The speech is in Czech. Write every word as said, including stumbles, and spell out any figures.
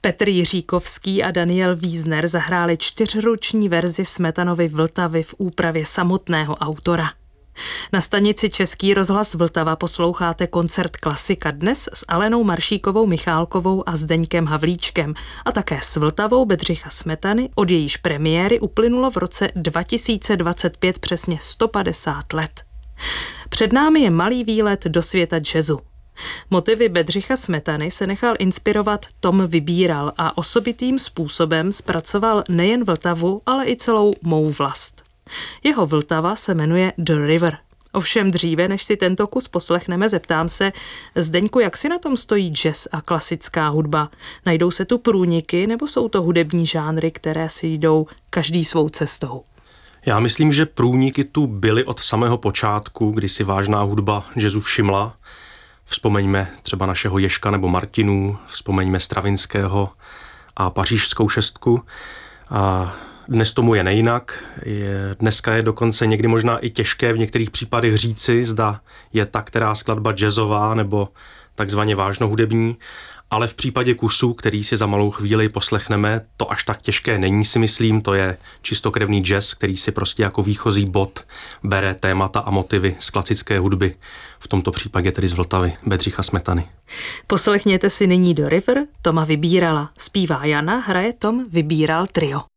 Petr Jiříkovský a Daniel Wiesner zahráli čtyřruční verzi Smetanovy Vltavy v úpravě samotného autora. Na stanici Český rozhlas Vltava posloucháte koncert Klasika dnes s Alenou Maršíkovou Michálkovou a Zdeňkem Havlíčkem a také s Vltavou Bedřicha Smetany, od jejíž premiéry uplynulo v roce dva tisíce dvacet pět přesně sto padesát let. Před námi je malý výlet do světa jazzu. Motivy Bedřicha Smetany se nechal inspirovat Tom Vybíral a osobitým způsobem zpracoval nejen Vltavu, ale i celou Mou vlast. Jeho Vltava se jmenuje The River. Ovšem dříve, než si tento kus poslechneme, zeptám se, Zdeňku, jak si na tom stojí jazz a klasická hudba? Najdou se tu průniky, nebo jsou to hudební žánry, které si jdou každý svou cestou? Já myslím, že průniky tu byly od samého počátku, kdy si vážná hudba jazzu všimla. Vzpomeňme třeba našeho Ježka nebo Martinů, vzpomeňme Stravinského a Pařížskou šestku. A dnes tomu je nejinak. Je, dneska je dokonce někdy možná i těžké v některých případech říci, zda je ta která skladba jazzová nebo takzvaně vážnohudební, ale v případě kusu, který si za malou chvíli poslechneme, to až tak těžké není, si myslím, to je čistokrevný jazz, který si prostě jako výchozí bod bere témata a motivy z klasické hudby, v tomto případě tedy z Vltavy Bedřicha Smetany. Poslechněte si nyní The River Toma Vybírala. Zpívá Jana, hraje Tom Vybíral trio.